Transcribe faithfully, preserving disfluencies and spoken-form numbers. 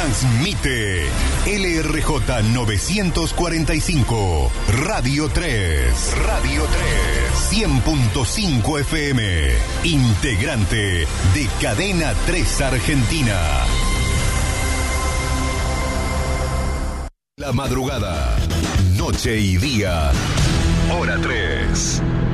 Transmite L R J novecientos cuarenta y cinco, Radio tres. Radio tres. cien punto cinco F M. Integrante de Cadena tres Argentina. La madrugada, noche y día. Hora tres.